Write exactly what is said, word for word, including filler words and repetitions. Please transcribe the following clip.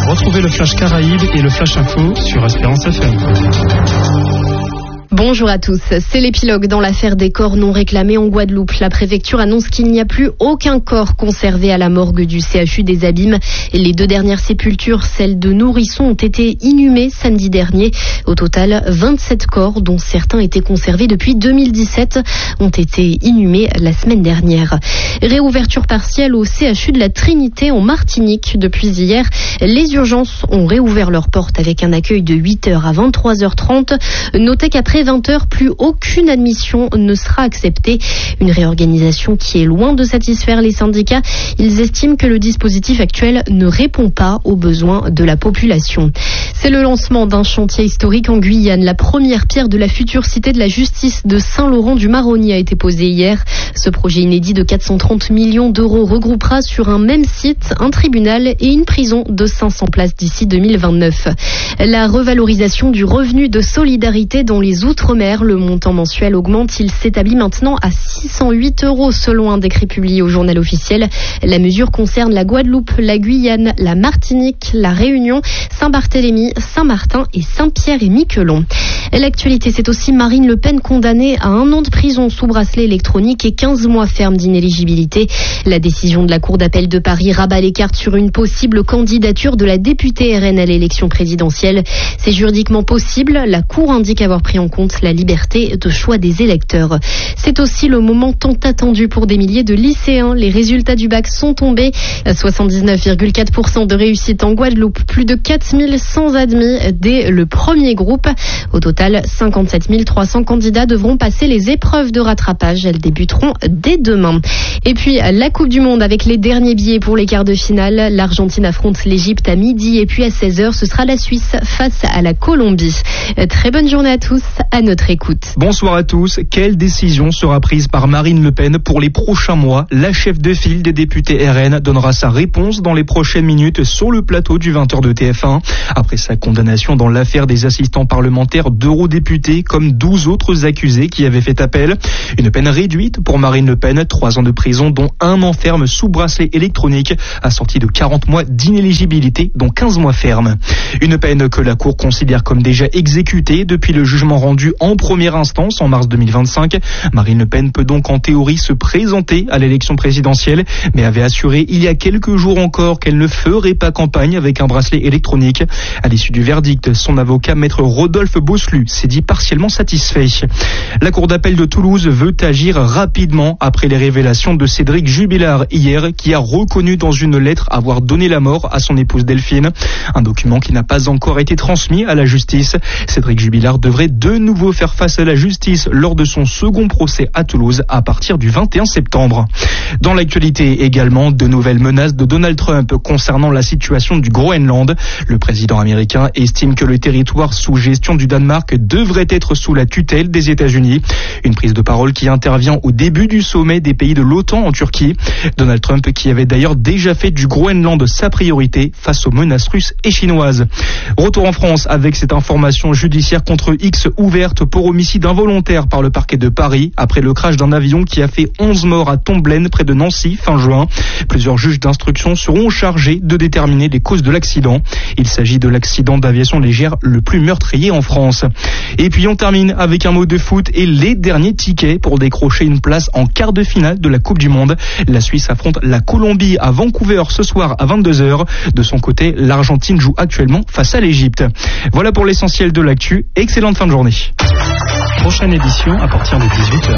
Retrouvez le Flash Caraïbes et le Flash Info sur Espérance F M. Bonjour à tous, c'est l'épilogue dans l'affaire des corps non réclamés en Guadeloupe. La préfecture annonce qu'il n'y a plus aucun corps conservé à la morgue du C H U des Abîmes. Les deux dernières sépultures, celles de nourrissons, ont été inhumées samedi dernier. Au total, vingt-sept corps, dont certains étaient conservés depuis deux mille dix-sept, ont été inhumés la semaine dernière. Réouverture partielle au C H U de la Trinité en Martinique. Depuis hier, les urgences ont réouvert leurs portes avec un accueil de huit heures à vingt-trois heures trente. Notez qu'après vingt heures, plus aucune admission ne sera acceptée. Une réorganisation qui est loin de satisfaire les syndicats. Ils estiment que le dispositif actuel ne répond pas aux besoins de la population. C'est le lancement d'un chantier historique en Guyane. La première pierre de la future cité de la justice de Saint-Laurent-du-Maroni a été posée hier. Ce projet inédit de quatre cent trente millions d'euros regroupera sur un même site un tribunal et une prison de cinq cents places d'ici deux mille vingt-neuf. La revalorisation du revenu de solidarité dans les Outre-mer, le montant mensuel augmente. Il s'établit maintenant à six cent huit euros selon un décret publié au journal officiel. La mesure concerne la Guadeloupe, la Guyane, la Martinique, la Réunion, Saint-Barthélemy, Saint-Martin et Saint-Pierre-et-Miquelon. L'actualité, c'est aussi Marine Le Pen condamnée à un an de prison sous bracelet électronique et quinze mois ferme d'inéligibilité. La décision de la Cour d'appel de Paris rabat les cartes sur une possible candidature de la députée R N à l'élection présidentielle. C'est juridiquement possible. La Cour indique avoir pris en compte la liberté de choix des électeurs. C'est aussi le moment tant attendu pour des milliers de lycéens. Les résultats du bac sont tombés. soixante-dix-neuf virgule quatre pour cent de réussite en Guadeloupe. Plus de quatre mille cent admis dès le premier groupe. Au total, cinquante-sept mille trois cents candidats devront passer les épreuves de rattrapage. Elles débuteront dès demain. Et puis, la Coupe du Monde avec les derniers billets pour les quarts de finale. L'Argentine affronte l'Égypte à midi et puis à seize heures, ce sera la Suisse face à la Colombie. Très bonne journée à tous, à notre écoute. Bonsoir à tous. Quelle décision sera prise par Marine Le Pen pour les prochains mois? La chef de file des députés R N donnera sa réponse dans les prochaines minutes sur le plateau du vingt heures de T F un. Après sa condamnation dans l'affaire des assistants parlementaires d'eurodéputés comme douze autres accusés qui avaient fait appel. Une peine réduite pour Marine Le Pen, trois ans de prison dont un an ferme sous bracelet électronique, assorti de quarante mois d'inéligibilité dont quinze mois ferme. Une peine que la Cour considère comme déjà exécutée depuis le jugement rendu en première instance en mars deux mille vingt-cinq. Marine Le Pen peut donc en théorie se présenter à l'élection présidentielle, mais avait assuré il y a quelques jours encore qu'elle ne ferait pas campagne avec un bracelet électronique. À l'issue du verdict, son avocat, maître Rodolphe Boslu, s'est dit partiellement satisfait. La Cour d'appel de Toulouse veut agir rapidement après les révélations de Cédric Jubilard hier, qui a reconnu dans une lettre avoir donné la mort à son épouse Delphine. Un document qui n'a pas encore été transmis à la justice. Cédric Jubilard devrait de nouveau faire face à la justice lors de son second procès à Toulouse à partir du vingt et un septembre. Dans l'actualité également, de nouvelles menaces de Donald Trump concernant la situation du Groenland. Le président américain estime que le territoire sous gestion du Danemark devrait être sous la tutelle des États-Unis. Une prise de parole qui intervient au début du sommet des pays de l'OTAN en Turquie. Donald Trump qui avait d'ailleurs déjà fait du Groenland sa priorité face aux menaces russes et chinoises. Retour en France avec cette information judiciaire contre X ouverte pour homicide involontaire par le parquet de Paris après le crash d'un avion qui a fait onze morts à Tomblaine près de Nancy fin juin. Plusieurs juges d'instruction seront chargés de déterminer les causes de l'accident. Il s'agit de l'accident d'aviation légère le plus meurtrier en France. Et puis on termine avec un mot de foot et les derniers tickets pour décrocher une place en quart de finale de la Coupe du Monde. La Suisse affronte la Colombie à Vancouver ce soir à vingt-deux heures. De son côté, l'Argentine joue actuellement face à l'Égypte. Voilà pour l'essentiel de l'actu. Excellente fin de journée. Prochaine édition à partir de dix-huit heures.